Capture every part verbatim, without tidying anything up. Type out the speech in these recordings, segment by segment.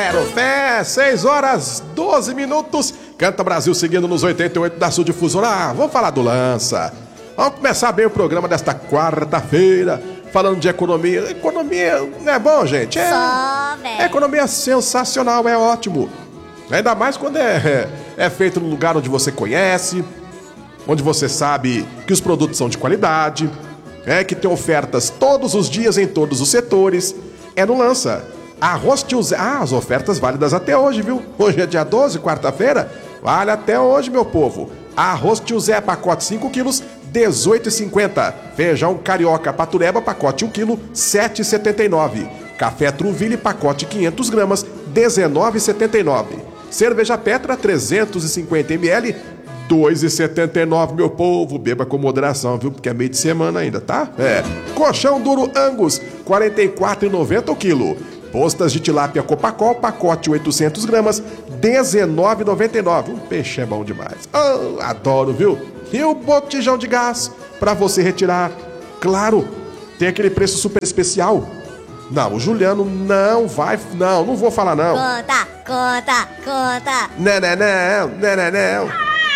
Quero fé, seis horas, doze minutos. Canta Brasil seguindo nos oitenta e oito da Sul Difusora. Ah, vamos falar do Lança. Vamos começar bem o programa desta quarta-feira, falando de economia. Economia não é bom, gente? É, Só, velho. economia é sensacional, é ótimo. Ainda mais quando é, é, é feito num lugar onde você conhece, onde você sabe que os produtos são de qualidade, é que tem ofertas todos os dias em todos os setores. É no Lança. Arroz Tio Zé. Ah, as ofertas válidas até hoje, viu? Hoje é dia doze, quarta-feira. Vale até hoje, meu povo. Arroz Tio Zé, pacote cinco quilos, dezoito reais e cinquenta centavos. Feijão carioca patureba, pacote um quilo, sete reais e setenta e nove centavos. Café Truville, pacote quinhentas gramas, dezenove reais e setenta e nove centavos. Cerveja Petra, trezentos e cinquenta mililitros, dois reais e setenta e nove centavos, meu povo. Beba com moderação, viu? Porque é meio de semana ainda, tá? É. Colchão duro Angus, quarenta e quatro reais e noventa centavos o quilo. Postas de tilápia Copacol, pacote oitocentas gramas, dezenove reais e noventa e nove centavos. Um peixe é bom demais. Oh, adoro, viu? E o botijão de gás pra você retirar. Claro, tem aquele preço super especial. Não, o Juliano não vai... Não, não vou falar não. Conta, conta, conta. Não, não, não, não, não, não.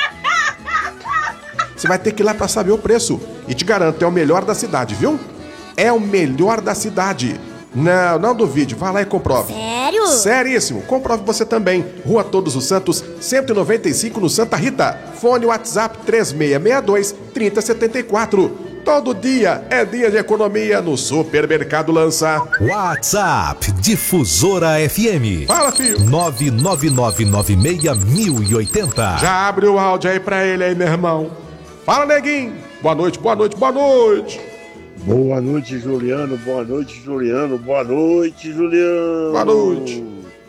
Você vai ter que ir lá pra saber o preço. E te garanto, é o melhor da cidade, viu? É o melhor da cidade. Não, não duvide, vá lá e comprove. Sério? Seríssimo, comprove você também. Rua Todos os Santos, cento e noventa e cinco, no Santa Rita. Fone WhatsApp três seis seis dois, três zero sete quatro. Todo dia é dia de economia no Supermercado Lança. WhatsApp Difusora F M. Fala, filho. nove nove nove nove seis mil e oitenta. Já abre o áudio aí pra ele aí, meu irmão. Fala, neguinho. Boa noite, boa noite, boa noite. Boa noite, Juliano. Boa noite, Juliano. Boa noite, Juliano. Boa noite.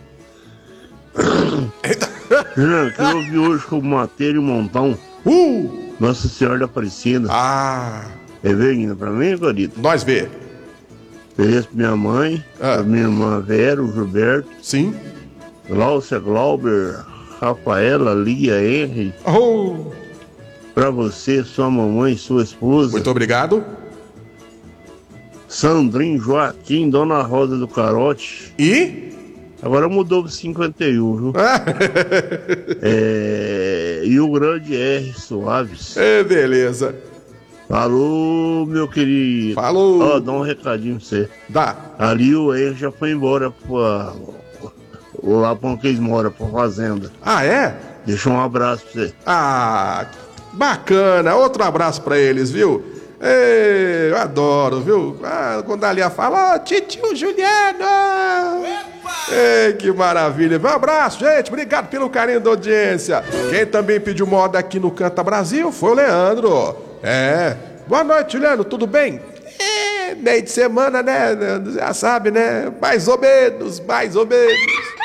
Eita. Juliano, que eu vi hoje com o Mateiro e o Montão. Uh! Nossa Senhora da Aparecida. Ah! É vendo pra mim, Corito? Nós vê. Feliz pra minha mãe, Ah. pra minha irmã Vera, o Gilberto. Sim. Glaucia, Glauber, Rafaela, Lia, Henry. Oh! Pra você, sua mamãe, sua esposa. Muito obrigado. Sandrinho, Joaquim, Dona Rosa do Carote. E? Agora mudou para cinquenta e um, viu? É, e o grande R Soares. É, beleza. Falou, meu querido. Falou. Ó, dá um recadinho pra você. Dá. Ali o R já foi embora pra, lá pra onde eles moram, pra fazenda. Ah, é? Deixa um abraço pra você. Ah, bacana. Outro abraço pra eles, viu? Ei, eu adoro, viu? Ah, quando a Lia fala, ó, titio Juliano! Ei, que maravilha. Um abraço, gente. Obrigado pelo carinho da audiência. Quem também pediu moda aqui no Canta Brasil foi o Leandro. É. Boa noite, Juliano. Tudo bem? É, meio de semana, né? Já sabe, né? Mais ou menos, mais ou menos.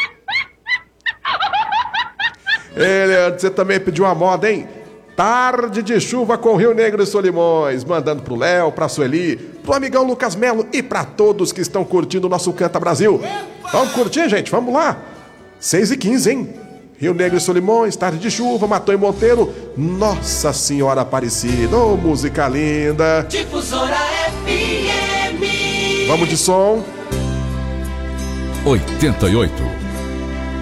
Ei, Leandro, você também pediu uma moda, hein? Tarde de chuva com Rio Negro e Solimões, mandando pro Léo, pra Sueli, pro amigão Lucas Melo e pra todos que estão curtindo o nosso Canta Brasil. Vamos curtir, gente? Vamos lá. seis e quinze, hein? Rio Negro e Solimões, Tarde de chuva, Matou e Monteiro, Nossa Senhora Aparecida, ô, música linda. Difusora F M. Vamos de som. oitenta e oito.